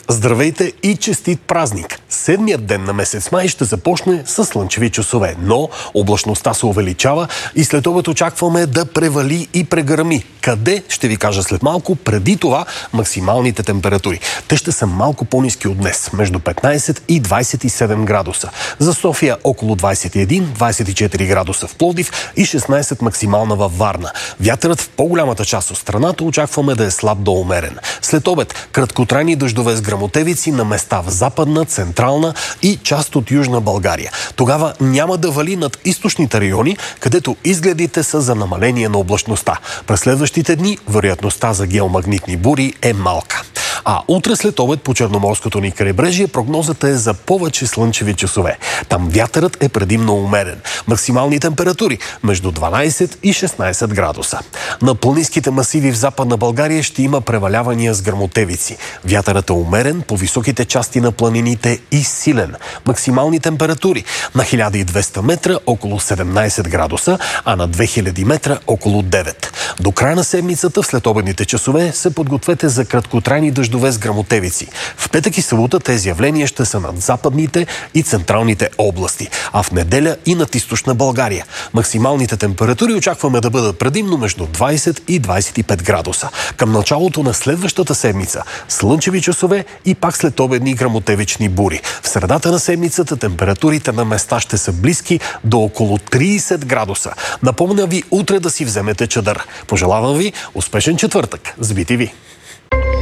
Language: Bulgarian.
Здравейте и честит празник! Седмият ден на месец май ще започне с слънчеви часове, но облачността се увеличава и след обед очакваме да превали и прегърми. Къде? Ще ви кажа след малко. Преди това максималните температури. Те ще са малко по-ниски от днес, между 15 и 27 градуса. За София около 21-24 градуса в Пловдив и 16 максимална във Варна. Вятърът в по-голямата част от страната очакваме да е слаб до умерен. След обед краткотрайни дъждове с гръмотевици на места в Западна, Централна и част от Южна България. Тогава няма да вали над източните райони, където изгледите са за намаление на облачността. През следващите дни вероятността за геомагнитни бури е малка. А утре след обед по Черноморското ни крайбрежие прогнозата е за повече слънчеви часове. Там вятърът е предимно умерен. Максимални температури между 12 и 16 градуса. На планинските масиви в Западна България ще има превалявания с гръмотевици. Вятърът е умерен по високите части на планините и силен. Максимални температури на 1200 метра около 17 градуса, а на 2000 метра около 9. До края на седмицата в следобедните часове се подгответе за краткотрайни дъждове с гръмотевици. В петък и събота тези явления ще са над западните и централните области, а в неделя и над източна България. Максималните температури очакваме да бъдат предимно между 20 и 25 градуса. Към началото на следващата седмица слънчеви часове и пак следобедни гръмотевични бури. В средата на седмицата температурите на места ще са близки до около 30 градуса. Напомня ви утре да си вземете чадър. Пожелавам ви успешен четвъртък с BTV.